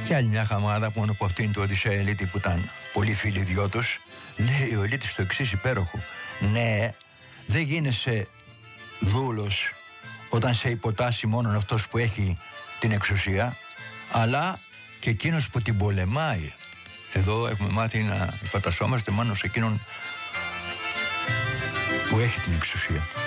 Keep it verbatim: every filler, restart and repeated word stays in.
Και άλλη μια χαμάδα, μόνο που αυτήν του Οδυσσέα Ελίτη που ήταν πολύ φίλοι δυο τους, λέει ο Ελίτης το εξής υπέροχο: ναι, δεν γίνεσαι δούλος όταν σε υποτάσσει μόνο αυτός που έχει την εξουσία, αλλά και εκείνος που την πολεμάει. Εδώ έχουμε μάθει να υποτασσόμαστε μόνο σε εκείνον που έχει την εξουσία.